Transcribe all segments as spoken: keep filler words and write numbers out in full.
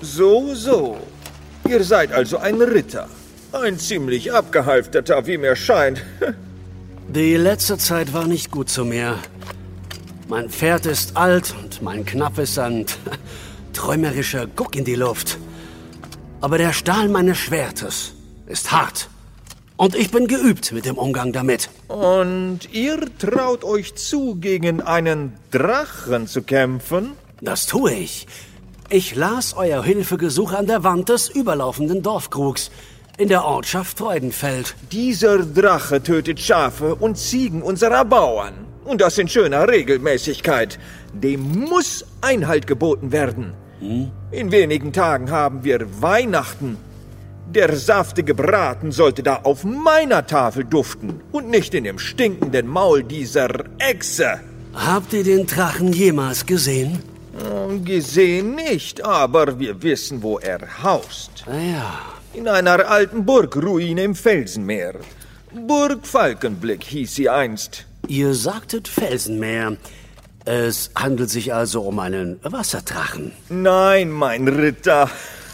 So, so. Ihr seid also ein Ritter. Ein ziemlich abgehalfterter, wie mir scheint. Die letzte Zeit war nicht gut zu mir. Mein Pferd ist alt und mein Knapf ist ein träumerischer Guck in die Luft. Aber der Stahl meines Schwertes ist hart. Und ich bin geübt mit dem Umgang damit. Und ihr traut euch zu, gegen einen Drachen zu kämpfen? Das tue ich. Ich las euer Hilfegesuch an der Wand des überlaufenden Dorfkrugs in der Ortschaft Freudenfeld. Dieser Drache tötet Schafe und Ziegen unserer Bauern. Und das in schöner Regelmäßigkeit. Dem muss Einhalt geboten werden. Hm? In wenigen Tagen haben wir Weihnachten. Der saftige Braten sollte da auf meiner Tafel duften und nicht in dem stinkenden Maul dieser Echse. Habt ihr den Drachen jemals gesehen? Gesehen nicht, aber wir wissen, wo er haust. Ja. In einer alten Burgruine im Felsenmeer. Burg Falkenblick hieß sie einst. Ihr sagtet Felsenmeer. Es handelt sich also um einen Wasserdrachen. Nein, mein Ritter.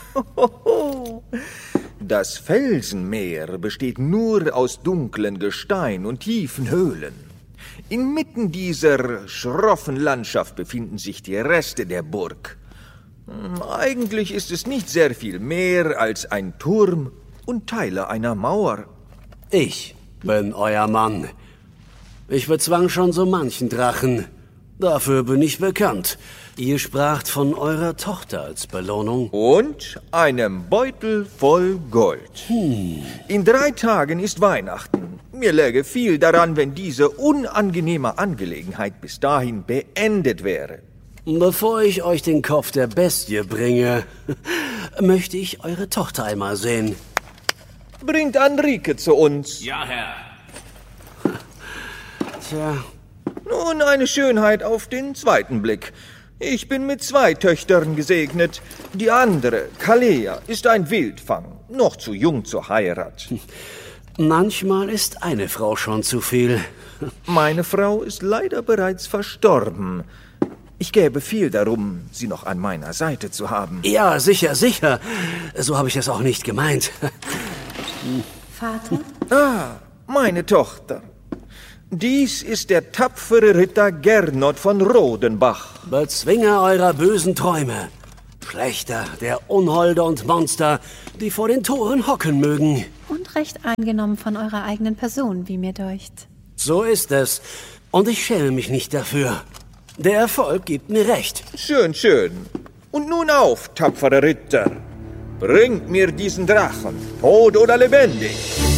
Das Felsenmeer besteht nur aus dunklen Gestein und tiefen Höhlen. Inmitten dieser schroffen Landschaft befinden sich die Reste der Burg. Eigentlich ist es nicht sehr viel mehr als ein Turm und Teile einer Mauer. Ich bin euer Mann. Ich bezwang schon so manchen Drachen. Dafür bin ich bekannt. Ihr spracht von eurer Tochter als Belohnung. Und einem Beutel voll Gold. Hm. In drei Tagen ist Weihnachten. Mir läge viel daran, wenn diese unangenehme Angelegenheit bis dahin beendet wäre. Bevor ich euch den Kopf der Bestie bringe, möchte ich eure Tochter einmal sehen. Bringt Enrique zu uns. Ja, Herr. Tja. Nun, eine Schönheit auf den zweiten Blick. Ich bin mit zwei Töchtern gesegnet. Die andere, Kalea, ist ein Wildfang, noch zu jung zur Heirat. Manchmal ist eine Frau schon zu viel. Meine Frau ist leider bereits verstorben. Ich gäbe viel darum, sie noch an meiner Seite zu haben. Ja, sicher, sicher. So habe ich es auch nicht gemeint. Vater? Ah, meine Tochter. Dies ist der tapfere Ritter Gernot von Rodenbach. Bezwinger eurer bösen Träume. Schlechter der Unholde und Monster, die vor den Toren hocken mögen. Und recht eingenommen von eurer eigenen Person, wie mir deucht. So ist es. Und ich schäme mich nicht dafür. Der Erfolg gibt mir recht. Schön, schön. Und nun auf, tapferer Ritter. Bringt mir diesen Drachen, tot oder lebendig.